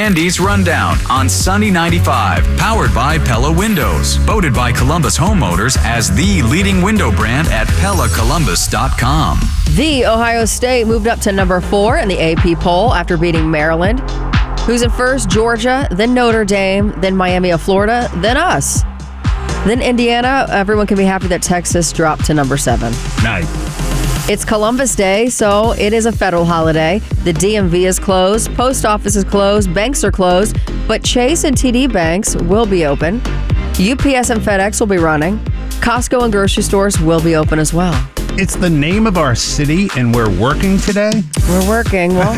Andy's Rundown on Sunny 95, powered by Pella Windows. Voted by Columbus homeowners as the leading window brand at PellaColumbus.com. The Ohio State moved up to number 4 in the AP poll after beating Maryland. Who's in first? Georgia, then Notre Dame, then Miami of Florida, then us. Then Indiana. Everyone can be happy that Texas dropped to number 7. Nice. It's Columbus Day, so it is a federal holiday. The DMV is closed, post office is closed, banks are closed, but Chase and TD banks will be open. UPS and FedEx will be running. Costco and grocery stores will be open as well. It's the name of our city, and we're working today? We're working. Well,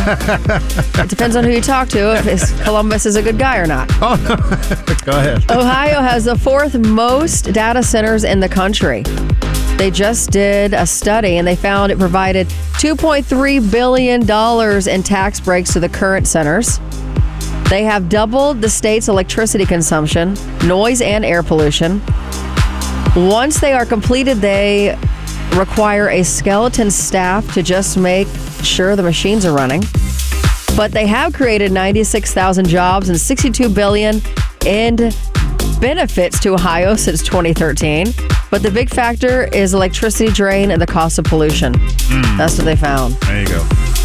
it depends on who you talk to, if Columbus is a good guy or not. Oh, no. Go ahead. Ohio has the 4th most data centers in the country. They just did a study, and they found it provided $2.3 billion in tax breaks to the current centers. They have doubled the state's electricity consumption, noise, and air pollution. Once they are completed, they require a skeleton staff to just make sure the machines are running. But they have created 96,000 jobs and $62 billion in benefits to Ohio since 2013. But the big factor is electricity drain and the cost of pollution. That's what they found. There you go.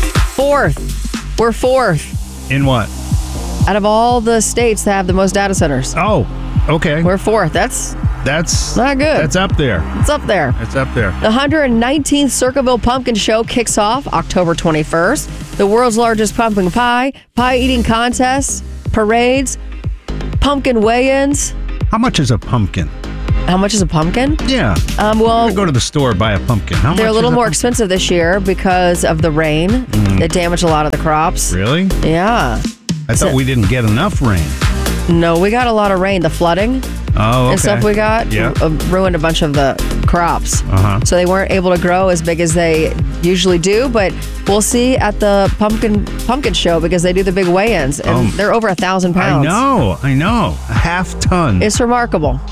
4th. We're 4th In what? out of all the states that have the most data centers. Oh, okay. We're 4th. That's not good. That's up there. It's up there. It's up there. The 119th Circleville Pumpkin Show kicks off October 21st. The world's largest pumpkin pie eating contests, parades, pumpkin weigh-ins. How much is a pumpkin? How much is a pumpkin? Yeah. I'm Well, gonna go to the store, buy a pumpkin. How they're much a little is more expensive this year because of the rain. It damaged a lot of the crops. Really? Yeah. I thought we didn't get enough rain. No, we got a lot of rain. The flooding Oh, okay. and stuff we got ruined a bunch of the crops. So they weren't able to grow as big as they usually do, but we'll see at the pumpkin show because they do the big weigh-ins, and they're over 1,000 pounds. I know. A half ton. It's remarkable.